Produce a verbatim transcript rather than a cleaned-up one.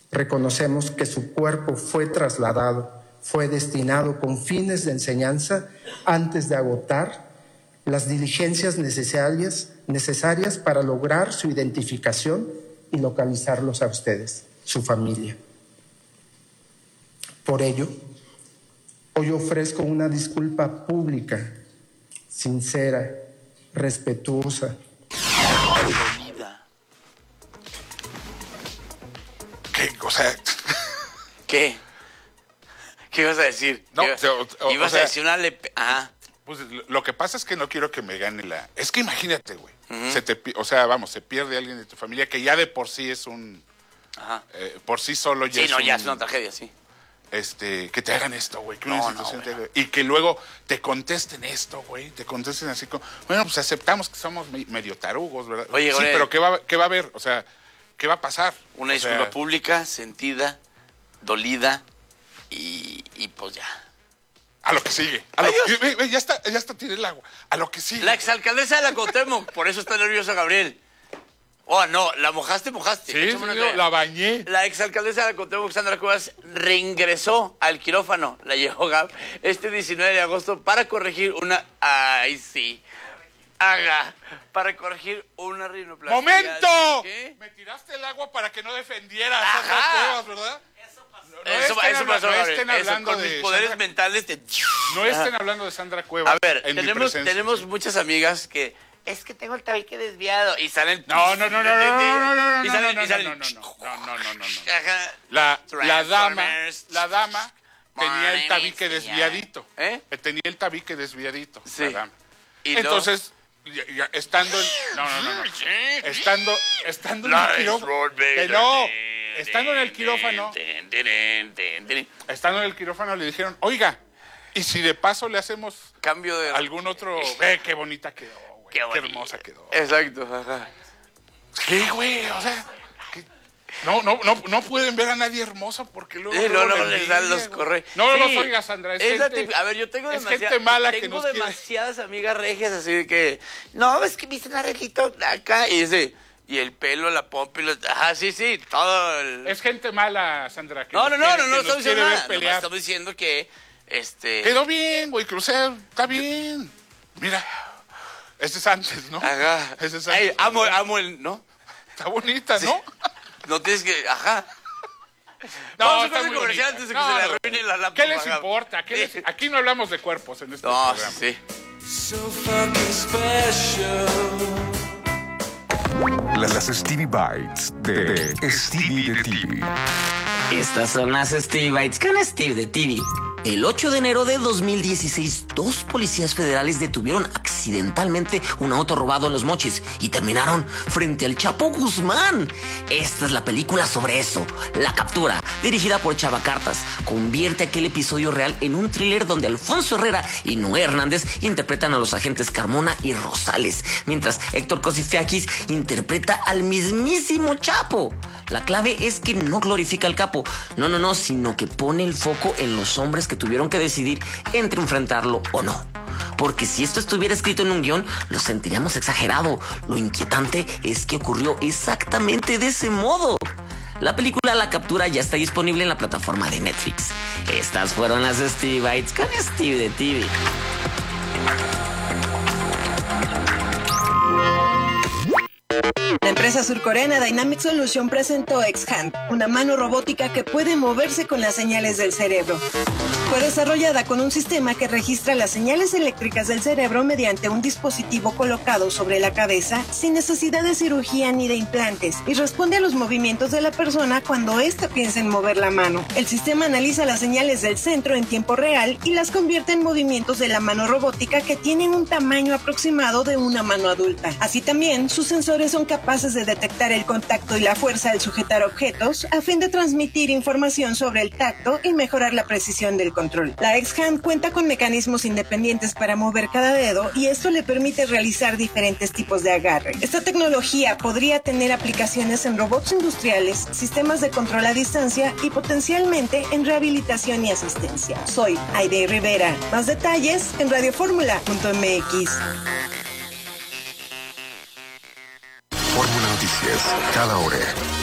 Reconocemos que su cuerpo fue trasladado, fue destinado con fines de enseñanza antes de agotar las diligencias necesarias, necesarias para lograr su identificación y localizarlos a ustedes, su familia. Por ello, hoy ofrezco una disculpa pública, sincera, respetuosa. ¿Qué? O sea... ¿Qué? ¿Qué ibas a decir? No, ibas o, o, ibas o sea, a decir una lepe... Ajá. Pues lo que pasa es que no quiero que me gane la... Es que imagínate, güey. Uh-huh. Se te, o sea, vamos, se pierde alguien de tu familia que ya de por sí es un... Ajá. Eh, por sí solo ya sí, es no, un, ya es una tragedia, sí. Este, que te hagan esto, güey. Que no, una situación no, te haga, y que luego te contesten esto, güey. Te contesten así como... Bueno, pues aceptamos que somos me, medio tarugos, ¿verdad? Oye, sí, oye, pero ¿qué va, ¿qué va a haber? O sea, ¿qué va a pasar? Una o disculpa sea, pública, sentida, dolida y, y pues ya. A lo que sigue. A lo que, ve, ve, ya está, ya está, tiré el agua. A lo que sigue. La exalcaldesa de la Cuauhtémoc, por eso está nerviosa Gabriel. Oh, no, la mojaste, mojaste. Sí, sí, yo la bañé. La exalcaldesa de la Cuauhtémoc, Sandra Cuevas, reingresó al quirófano, la llevó Gab, este diecinueve de agosto para corregir una... Ay, sí. Haga. Para corregir una rinoplastia. ¡Momento! ¿Qué? Me tiraste el agua para que no defendiera a Sandra Cuevas, ¿verdad? No, no eso, estén eso habla, pasó, no Gabriel. estén Eso, hablando con de mis poderes Sandra... mentales te... No estén hablando de Sandra Cuevas. A ver, en tenemos, mi tenemos muchas amigas que... Es que tengo el tabique desviado. Y salen... No, no, no, no, no, no, no, no, y salen, no, y salen, no, no, no, no, no, no, no, no. Ajá. La, la dama, la dama tenía el tabique desviadito. ¿Eh? Tenía el tabique desviadito, sí. la dama. ¿Y entonces, ya, ya, estando en... No, no, no, no. Estando, estando en el quirófano... Que no... Estando en el quirófano, estando en el quirófano le dijeron, oiga, y si de paso le hacemos cambio de algún otro, eh, qué bonita quedó, güey, qué, qué hermosa quedó. Exacto, ajá. ¿Qué, güey? O sea, que, no, no, no, no pueden ver a nadie hermosa porque luego sí, no, no, no les dan los correos. No, sí, no los oigas, Sandra. Es, es gente, a ver, yo tengo es demasiada, gente mala tengo que nos demasiadas quiere. amigas regias así de que, no, es que viste un arreglito acá y ese... Y el pelo, la pompa y los... Ajá, sí, sí, todo el... Es gente mala, Sandra. Que no, no, no, quiere, no, no, no estamos diciendo nada. Pelear. Estamos diciendo que, este... Quedó bien, güey, o sea, está bien. Mira, ese es antes, ¿no? Ajá. Ese es antes. Ay, amo, amo el... ¿no? Está bonita, ¿no? Sí. No tienes que... Ajá. No, vamos está a muy comercial bonita. antes de que No, se le no, arruine la lámpara. ¿Qué les importa? ¿Qué les... Aquí no hablamos de cuerpos en este no, programa. Sí. So fucking special. Las Stevie Bites de, de Stevie de T V. Estas son las Stevie Bites con Steve de T V. El ocho de enero de dos mil dieciséis, dos policías federales detuvieron accidentalmente un auto robado en Los Mochis y terminaron frente al Chapo Guzmán. Esta es la película sobre eso. La captura, dirigida por Chava Cartas, convierte aquel episodio real en un thriller donde Alfonso Herrera y Noé Hernández interpretan a los agentes Carmona y Rosales, mientras Héctor Cosifiakis interpreta al mismísimo Chapo. La clave es que no glorifica al capo, no, no, no, sino que pone el foco en los hombres que tuvieron que decidir entre enfrentarlo o no. Porque si esto estuviera escrito en un guión, lo sentiríamos exagerado. Lo inquietante es que ocurrió exactamente de ese modo. La película La Captura ya está disponible en la plataforma de Netflix. Estas fueron las Stevie Bites con Steve de T V. La empresa surcoreana Dynamic Solution presentó X-Hand, una mano robótica que puede moverse con las señales del cerebro. Fue desarrollada con un sistema que registra las señales eléctricas del cerebro mediante un dispositivo colocado sobre la cabeza sin necesidad de cirugía ni de implantes y responde a los movimientos de la persona cuando ésta piensa en mover la mano. El sistema analiza las señales del centro en tiempo real y las convierte en movimientos de la mano robótica que tienen un tamaño aproximado de una mano adulta. Así también, sus sensores son capaces de detectar el contacto y la fuerza al sujetar objetos a fin de transmitir información sobre el tacto y mejorar la precisión del control. La X-Hand cuenta con mecanismos independientes para mover cada dedo y esto le permite realizar diferentes tipos de agarre. Esta tecnología podría tener aplicaciones en robots industriales, sistemas de control a distancia y potencialmente en rehabilitación y asistencia. Soy Aide Rivera. Más detalles en radioformula punto m x. Fórmula Noticias, cada hora.